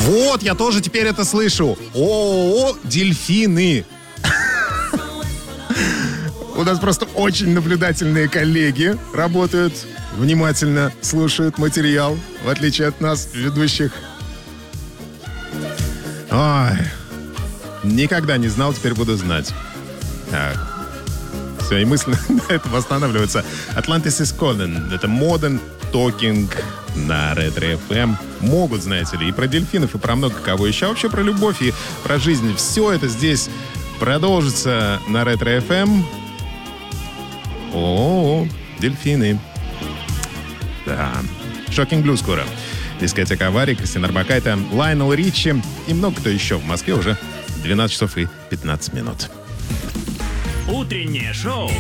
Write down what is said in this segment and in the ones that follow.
Вот, я тоже теперь это слышу. ООО «Дельфины». У нас просто очень наблюдательные коллеги работают, внимательно слушают материал, в отличие от нас, ведущих. Ой, никогда не знал, теперь буду знать. Так. Все, и мысли на этом останавливаются. Atlantis is Calling. Это Modern Talking на Ретро FM. Могут, знаете ли, и про дельфинов, и про много кого еще. А вообще про любовь и про жизнь. Все это здесь продолжится на Ретро FM. О, дельфины. Да. Шокинг Блю скоро. Дискотека аварии, Кристина Орбакайте, Лайонел Ричи и много кто еще. В Москве уже 12 часов и 15 минут. Утреннее шоу.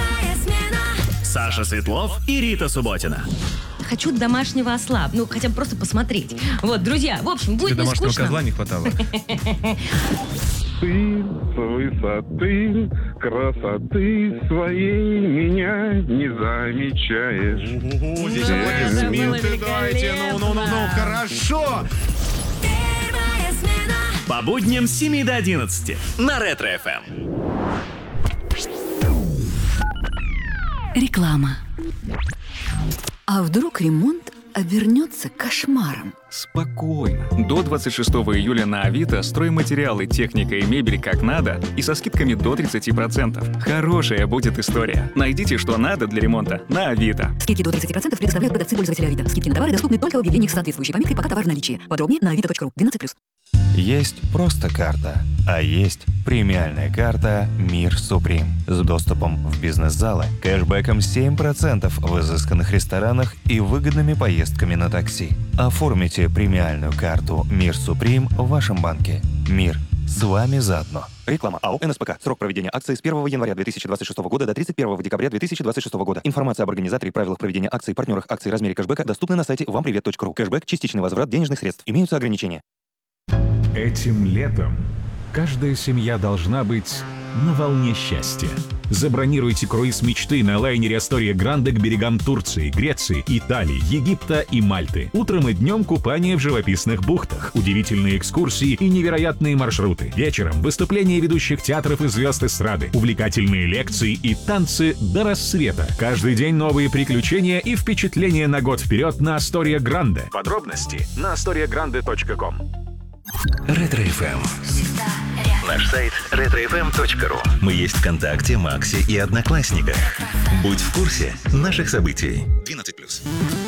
Саша Светлов и Рита Субботина. Хочу домашнего осла. Ну, хотя бы просто посмотреть. Вот, друзья, в общем, будет не скучно. Домашнего козла не хватало. Ты с высоты красоты своей меня не замечаешь. Здесь аплодисменты, давайте, ну, хорошо. По будням с 7 до 11 на Ретро FM. Реклама. А вдруг ремонт обернется кошмаром? Спокойно. До 26 июля на Авито стройматериалы, техника и мебель как надо и со скидками до 30%. Хорошая будет история. Найдите, что надо для ремонта на Авито. Скидки до 30% предоставляют продавцы-пользователи Авито. Скидки на товары доступны только в объявлениях с соответствующей пометкой «Пока товар в наличии». Подробнее на avito.ru. 12+. Есть просто карта, а есть премиальная карта «Мир Суприм» с доступом в бизнес-залы, кэшбэком 7% в изысканных ресторанах и выгодными поездками на такси. Оформите премиальную карту «Мир Суприм» в вашем банке. Мир с вами заодно. Реклама. АО «НСПК». Срок проведения акции с 1 января 2026 года до 31 декабря 2026 года. Информация об организаторе, правилах проведения акций, партнерах акций, размере кэшбэка доступны на сайте вампривет.ру. Кэшбэк – частичный возврат денежных средств. Имеются ограничения. Этим летом каждая семья должна быть на волне счастья. Забронируйте круиз мечты на лайнере Astoria Grande к берегам Турции, Греции, Италии, Египта и Мальты. Утром и днем купание в живописных бухтах, удивительные экскурсии и невероятные маршруты. Вечером выступления ведущих театров и звезд эстрады, увлекательные лекции и танцы до рассвета. Каждый день новые приключения и впечатления на год вперед на Astoria Grande. Подробности на astoriagrande.com. Ретро FM. Наш сайт retrofm.ru. Мы есть ВКонтакте, Максе и Одноклассниках. Будь в курсе наших событий. 12+.